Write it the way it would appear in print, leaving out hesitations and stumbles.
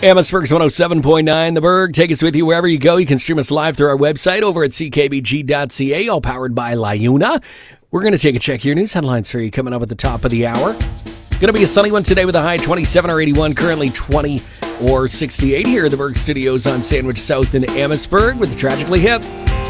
Amherstburg's 107.9 The Berg. Take us with you wherever you go. You can stream us live through our website over at ckbg.ca, all powered by LiUNA. We're going to take a check your news headlines for you coming up at the top of the hour. Going to be a sunny one today with a high 27 or 81, currently 20 or 68 here at the Berg Studios on Sandwich South in Amherstburg with the Tragically Hip.